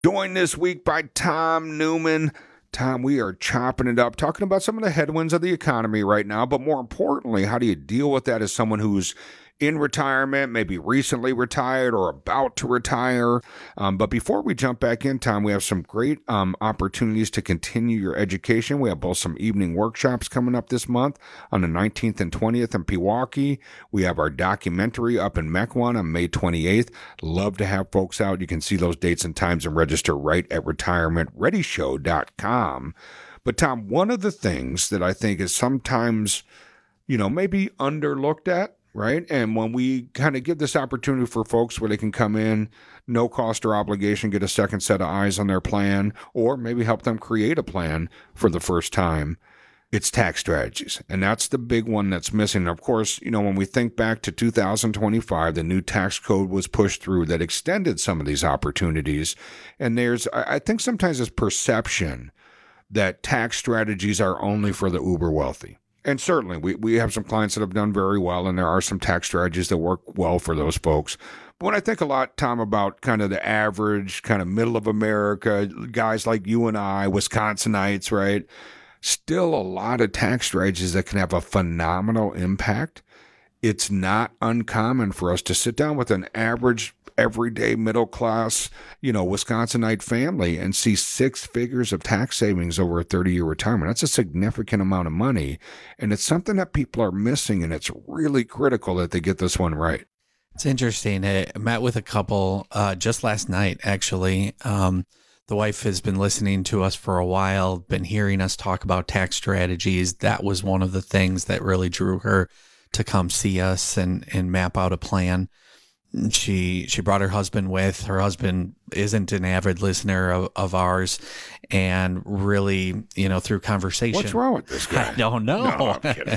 Joined this week by Tom Newman. Tom, we are chopping it up, talking about some of the headwinds of the economy right now, but more importantly, how do you deal with that as someone who's in retirement, maybe recently retired or about to retire? But before we jump back in, Tom, we have some great opportunities to continue your education. We have both some evening workshops coming up this month on the 19th and 20th in Pewaukee. We have our documentary up in Mequon on May 28th. Love to have folks out. You can see those dates and times and register right at retirementreadyshow.com. But Tom, one of the things that I think is sometimes, maybe underlooked at, right? And when we kind of give this opportunity for folks where they can come in, no cost or obligation, get a second set of eyes on their plan, or maybe help them create a plan for the first time, it's tax strategies. And that's the big one that's missing. Of course, when we think back to 2025, the new tax code was pushed through that extended some of these opportunities. And I think sometimes there's perception that tax strategies are only for the uber wealthy. And certainly, we have some clients that have done very well, and there are some tax strategies that work well for those folks. But when I think a lot, Tom, about kind of the average, kind of middle of America, guys like you and I, Wisconsinites, right? Still a lot of tax strategies that can have a phenomenal impact. It's not uncommon for us to sit down with an average everyday middle class, Wisconsinite family and see six figures of tax savings over a 30-year retirement. That's a significant amount of money. And it's something that people are missing, and it's really critical that they get this one right. It's interesting. I met with a couple just last night, actually. The wife has been listening to us for a while, been hearing us talk about tax strategies. That was one of the things that really drew her to come see us and map out a plan. She brought her husband with. Her husband isn't an avid listener of ours, and really, through conversation. What's wrong with this guy? I don't know. No, I'm kidding.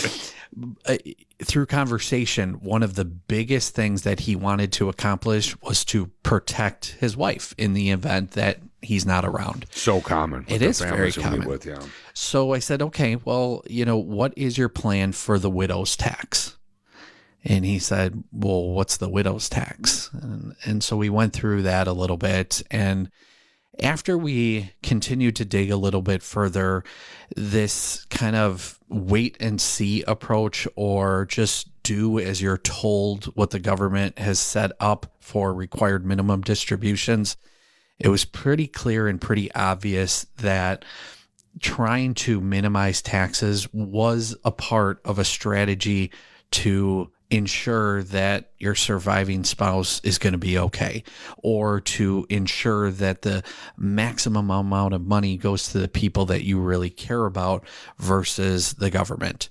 Through conversation, one of the biggest things that he wanted to accomplish was to protect his wife in the event that he's not around. So common. It is very common. Yeah. So I said, okay, well, what is your plan for the widow's tax? And he said, well, what's the widow's tax? And so we went through that a little bit. And after we continued to dig a little bit further, this kind of wait and see approach, or just do as you're told what the government has set up for required minimum distributions, it was pretty clear and pretty obvious that trying to minimize taxes was a part of a strategy to ensure that your surviving spouse is going to be okay, or to ensure that the maximum amount of money goes to the people that you really care about versus the government.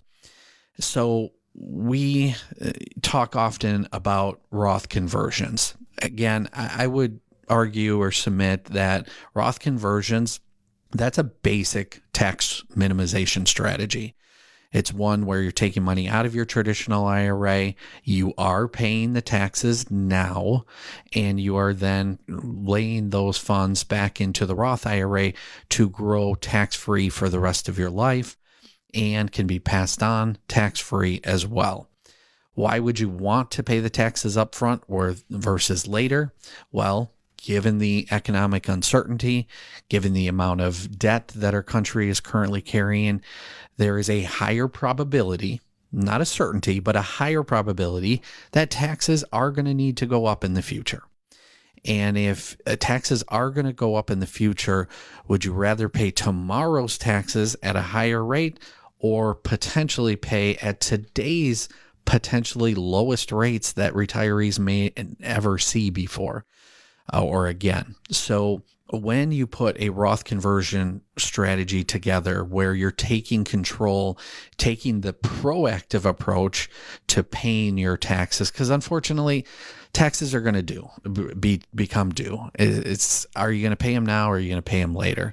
So we talk often about Roth conversions. Again, I would argue or submit that Roth conversions, that's a basic tax minimization strategy. It's one where you're taking money out of your traditional IRA, you are paying the taxes now, and you are then laying those funds back into the Roth IRA to grow tax-free for the rest of your life, and can be passed on tax-free as well. Why would you want to pay the taxes up front or versus later? Well, given the economic uncertainty, given the amount of debt that our country is currently carrying, there is a higher probability, not a certainty, but a higher probability that taxes are going to need to go up in the future. And if taxes are going to go up in the future, would you rather pay tomorrow's taxes at a higher rate, or potentially pay at today's potentially lowest rates that retirees may ever see before or again? So when you put a Roth conversion strategy together where you're taking control, taking the proactive approach to paying your taxes, because unfortunately, taxes are going to become due. Are you going to pay them now, or are you going to pay them later?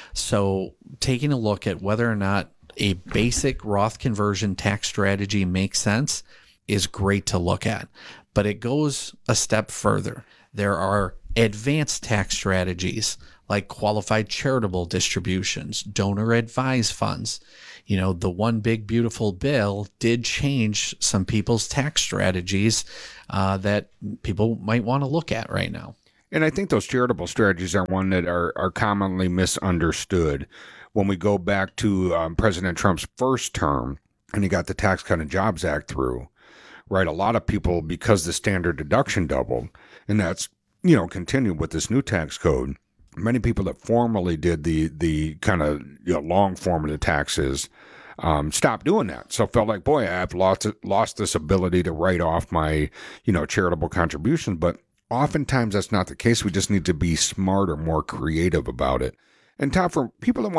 So taking a look at whether or not a basic Roth conversion tax strategy makes sense is great to look at, but it goes a step further. There are advanced tax strategies like qualified charitable distributions, donor advised funds. The one big beautiful bill did change some people's tax strategies that people might want to look at right now. And I think those charitable strategies are one that are commonly misunderstood. When we go back to President Trump's first term, and he got the Tax Cut and Jobs Act through, right? A lot of people, because the standard deduction doubled, and that's, continued with this new tax code, many people that formerly did the kind of long form of the taxes stopped doing that. So felt like, boy, I've lost this ability to write off my, charitable contributions. But oftentimes that's not the case. We just need to be smarter, more creative about it. And Tom, for people that want